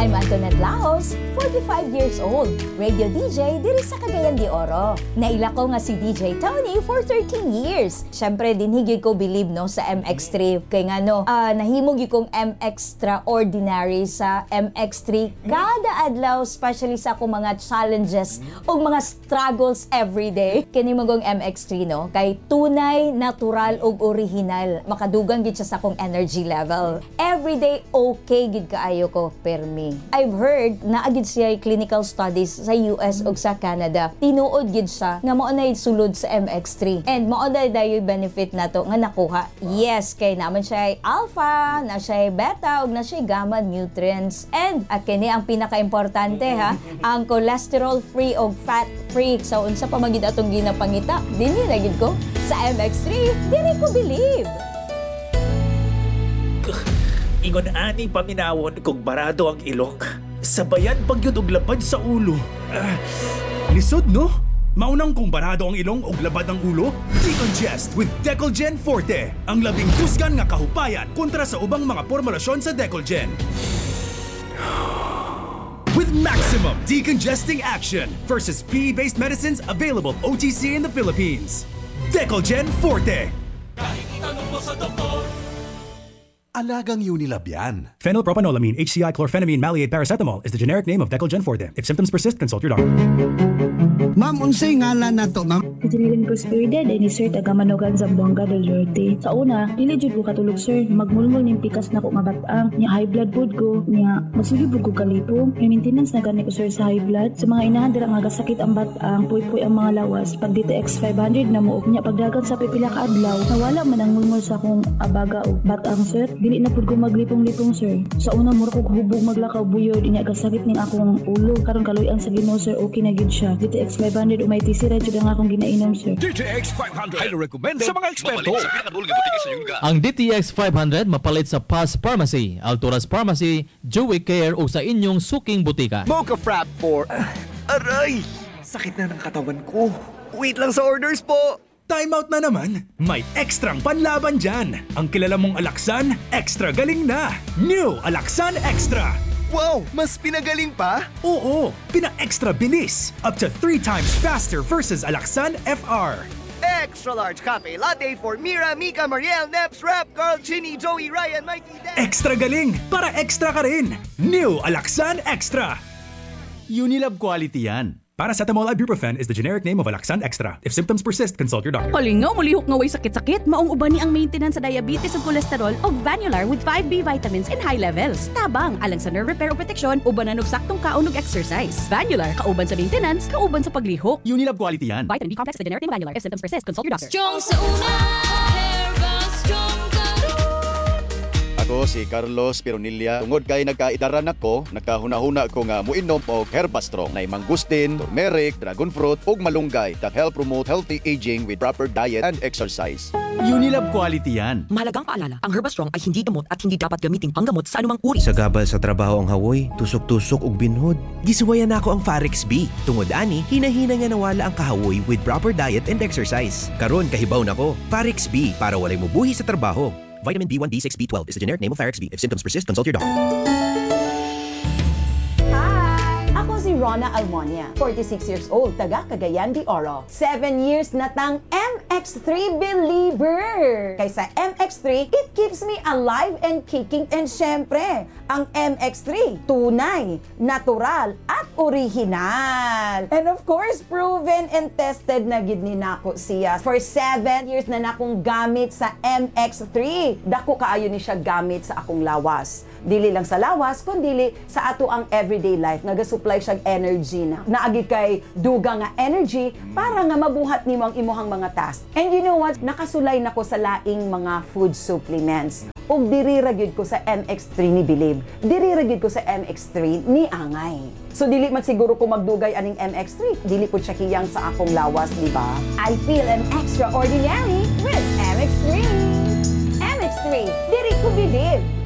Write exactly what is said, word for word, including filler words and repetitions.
I'm Antoinette Laos, forty-five years old, radio D J diri sa Cagayan de Oro. Naila ko nga si D J Tony for thirteen years. Syempre din higit ko believe no sa M X three kay nga no, uh, nahimog kong M Extraordinary sa M X three kada adlaw, especially sa akong mga challenges o mga struggles everyday. Kini magong M X three no, kay tunay, natural ug original. Makadugang gid siya sa akong energy level. Everyday okay gid kaayo ko permi. I've heard na agid siya clinical studies sa U S ug sa Canada. Tinuod gid siya nga mao na sulod sa M X three. And mao na dayo benefit nato nga nakuha. Yes, kay naman siya alpha, na siya beta ug na siya gamma nutrients. And uh, kini ang pinaka-importante ha, ang cholesterol free ug fat free. So unsa pa magid atong ginapangita? Dinhi na gid ko sa M X three. Dili ko believe. Ingon ani paminawon kung barado ang ilong. Sabayan pagyud og labad sa ulo. Uh, lisod no? Maunang kung barado ang ilong og labad ang ulo? Decongest with Decolgen Forte. Ang labing tusgan nga kahupayan kontra sa ubang mga formulasyon sa Decolgen. With maximum decongesting action versus P E-based medicines available O T C in the Philippines. Decolgen Forte. Kahit itanong mo sa doktor, Alagang Unilab yan. Phenylpropanolamine, H C I, chlorphenamine, maleate, paracetamol is the generic name of Decolgen Forte. If symptoms persist, consult your doctor. Ma'am, unsay ngalan na to, ma'am? Adrenaline Prosperida, din ni Sir Tagamanogan Zamboanga del Norte. Sa una, dili jud ko katulog sir, magmulmul ning pikas na ko nga batang, nya high blood pod ko, nya masugib ko kalipong. May maintenance na gani ko sir sa high blood. Sa mga inahan dira nga gasakit ang batang, puy-puy ang mga lawas. Pag D T X five hundred na mo nya pagdagan sa pipila ka adlaw, nawala man ang mulmul sa akong abaga o batang sir. Dili na pod ko maglipong-lipong sir. Sa una mura ko hubog maglakaw buyod, inya gasakit ning akong ulo. Karon kaluy-an sa Ginoo sir, okay na gid siya. D T X five hundred o may T C ra jud ang akong ginainom sir. D T X five hundred. Highly recommended sa mga eksperto. Ang D T X five hundred mapalit sa Paz Pharmacy, Alturas Pharmacy, Jewel Care o sa inyong suking butika. Mocha Frap for... Uh, aray! Sakit na ng katawan ko. Wait lang sa orders po. Time out na naman. May ekstrang panlaban dyan. Ang kilala mong Alaxan, extra galing na. New Alaxan Extra. Wow! Mas pinagaling pa? Oo, pina-extra bilis. Up to three times faster versus Alaxan F R. Extra large cafe latte for Mira, Mika, Mariel, Neps, Rap, Carl, Chinny, Joey, Ryan, Mikey, Dan. Extra galing para extra ka rin. New Alaxan Extra. Unilab quality yan. Paracetamol ibuprofen is the generic name of Alaxan Extra. If symptoms persist, consult your doctor. Kalingaw, mulihok nga way sakit-sakit. Maong uban ni ang maintenance sa diabetes ug cholesterol og Vanular with five B vitamins in high levels. Tabang, alang sa nerve repair o protection, ubanan og saktong kaon ug exercise. Vanular, kauban sa maintenance, kauban sa paglihok. Unilab quality yan. Vitamin B complex is the generic name of Vanular. If symptoms persist, consult your doctor. Strong sa una, Herbal Strong Ako si Carlos Pironilla. Tungod kay nagkaidaran ako, nagkahuna-huna ko nga muinom og Herbastrong na mangustin, turmeric, dragon fruit ug malunggay that help promote healthy aging with proper diet and exercise. Unilab quality yan. Mahalagang paalala, ang Herbastrong ay hindi gamot at hindi dapat gamitin panggamot sa anumang uri. Sa gabal sa trabaho ang hawoy, tusok-tusok ug binhod. Gisuwayan nako ang Farex B. Tungod ani, hinahina nga nawala ang kahawoy with proper diet and exercise. Karon kahibaw nako, Farex B para walay mubuhi sa trabaho. Vitamin B one, B six, B twelve is the generic name of Farex B. If symptoms persist, consult your doctor. Hi! Ako si Rona Almonia, forty-six years old, taga Cagayan de Oro. Seven years na tang M X three believer! Kaysa M X three, it keeps me alive and kicking. And syempre, ang M X three, tunay, natural, at original. And of course, proven and tested na gid ni nako siya. For seven years na nakong gamit sa M X three. Dako kaayo ni siya gamit sa akong lawas. Dili lang sa lawas, kundi sa ato ang everyday life. Nagasupply siya energy na. Naagi kay duga nga energy para nga mabuhat nimo ang imuhang mga task. And you know what? Nakasulay nako sa laing mga food supplements. Ug diri ra gyud ko sa M X three ni Believe. Diri ra gyud ko sa M X three ni Angay. So dili man siguro ko magdugay aning M X three, dili po siya kiyang sa akong lawas, di ba? I feel an extraordinary with M X three. M X three, diri ko Believe.